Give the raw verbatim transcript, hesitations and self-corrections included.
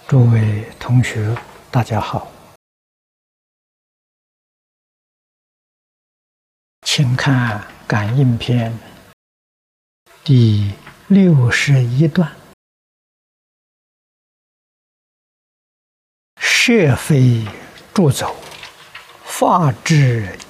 诸位同学，大家好，请看《感应篇》第六十一段：设非著走，法治